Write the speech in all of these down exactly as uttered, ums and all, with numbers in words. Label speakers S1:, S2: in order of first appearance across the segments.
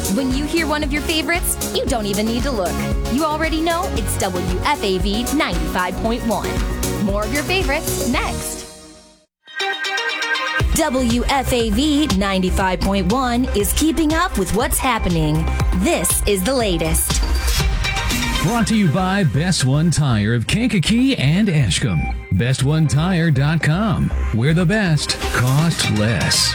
S1: When you hear one of your favorites, you don't even need to look. You already know it's W F A V ninety-five point one. More of your favorites next. W F A V ninety-five point one is keeping up with what's happening. This is the latest.
S2: Brought to you by Best One Tire of Kankakee and Ashcombe. best one tire dot com, where the best cost less.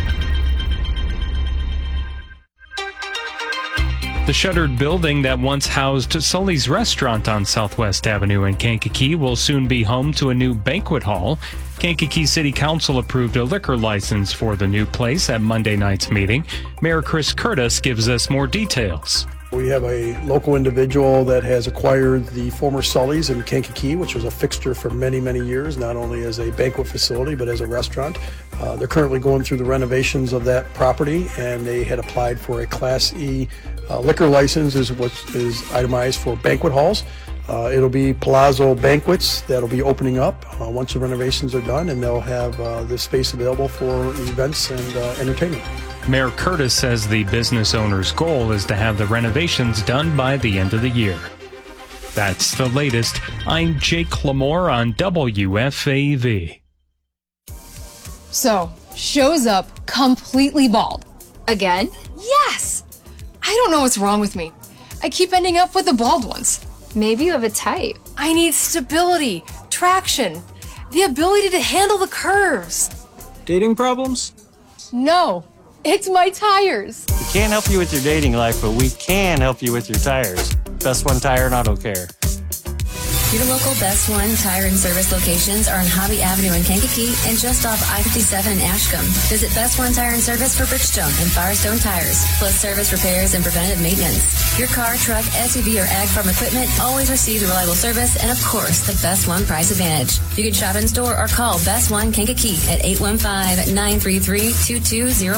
S3: The shuttered building that once housed Sully's Restaurant on Southwest Avenue in Kankakee will soon be home to a new banquet hall. Kankakee City Council approved a liquor license for the new place at Monday night's meeting. Mayor Chris Curtis gives us more details.
S4: We have a local individual that has acquired the former Sully's in Kankakee, which was a fixture for many, many years, not only as a banquet facility, but as a restaurant. Uh, they're currently going through the renovations of that property, and they had applied for a Class E uh, liquor license, is what is itemized for banquet halls. Uh, it'll be Palazzo Banquets that'll be opening up uh, once the renovations are done, and they'll have uh, the space available for events and uh, entertainment.
S3: Mayor Curtis says the business owner's goal is to have the renovations done by the end of the year. That's the latest. I'm Jake Lamore on W F A V.
S5: So, shows up completely bald.
S6: Again?
S5: Yes! I don't know what's wrong with me. I keep ending up with the bald ones.
S6: Maybe you have a type.
S5: I need stability, traction, the ability to handle the curves.
S7: Dating problems?
S5: No. It's my tires.
S7: We can't help you with your dating life, but we can help you with your tires. Best One Tire and Auto Care.
S8: Your local Best One Tire and Service locations are on Hobby Avenue in Kankakee and just off I fifty-seven in Ashcombe. Visit Best One Tire and Service for Bridgestone and Firestone tires, plus service repairs and preventative maintenance. Your car, truck, S U V, or ag farm equipment always receives reliable service and, of course, the Best One price advantage. You can shop in store or call Best One Kankakee at eight one five, nine three three, two two zero.